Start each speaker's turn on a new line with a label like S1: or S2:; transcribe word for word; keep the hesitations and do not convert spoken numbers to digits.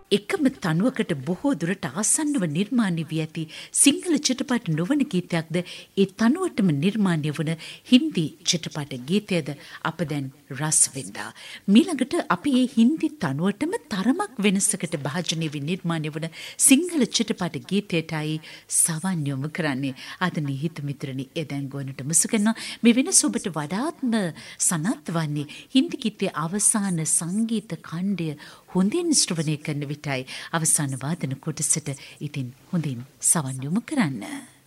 S1: එකම තනුවකට බොහෝ දුරට ආසන්නව නිර්මාණය වී ඇති සිංහල චිත්‍රපට නොවන ගීතයක්ද ඒ තනුවටම නිර්මාණය වන හින්දි චිත්‍රපට ගීතයද අප දැන් රස වින්දා. මීළඟට අපි මේ හින්දි තනුවටම තරමක් වෙනසකට භාජනය වී නිර්මාණය වන සිංහල චිත්‍රපට ගීතයටයි සවන් යොමු කරන්නේ. ආදරණීය හිත මිතුරනි, ඒ දැන් ගොනට මුසු කරනවා. මේ වෙනස ඔබට වඩාත්ම සනත් වන්නේ හින්දි ගීතයේ අවසාන සංගීත ඛණ්ඩය හොඳින් ශ්‍රවණය කරන විටයි. අවසාන වාදන කොටසට ඉතින් හොඳින් සවන් යොමු කරන්න.